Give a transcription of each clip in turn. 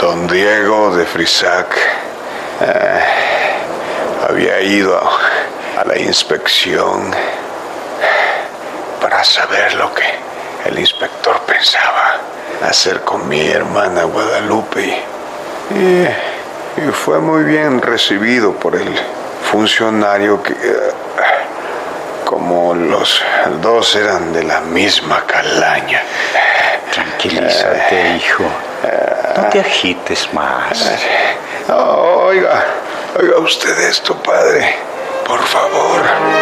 Don Diego de Frisac había ido a la inspección para saber lo que el inspector pensaba hacer con mi hermana Guadalupe. Y fue muy bien recibido por el funcionario que, como los dos eran de la misma calaña. Tranquilízate, hijo. No te agites más. Oiga usted esto, padre. Por favor.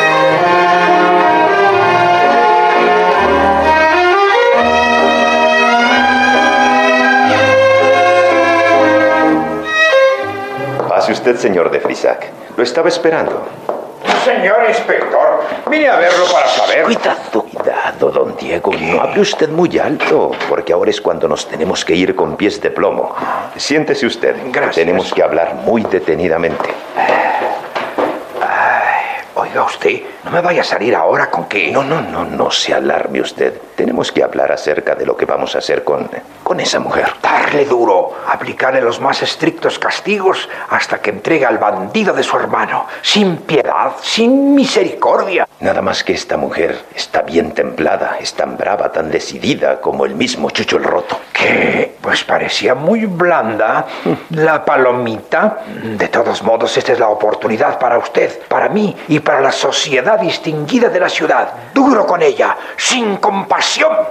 Pase usted, señor de Frisac. Lo estaba esperando. Señor inspector, vine a verlo para saber... Cuidado, don Diego. No hable usted muy alto, porque ahora es cuando nos tenemos que ir con pies de plomo. Siéntese usted. Gracias. Tenemos que hablar muy detenidamente. Oiga usted, no me vaya a salir ahora con que... No se alarme usted. Tenemos que hablar acerca de lo que vamos a hacer con esa mujer. Darle duro, aplicarle los más estrictos castigos hasta que entregue al bandido de su hermano, sin piedad, sin misericordia. Nada más que esta mujer está bien templada, es tan brava, tan decidida como el mismo Chucho el Roto. ¿Qué? Pues parecía muy blanda la palomita. De todos modos, esta es la oportunidad para usted, para mí y para la sociedad distinguida de la ciudad. Duro con ella, sin compasión.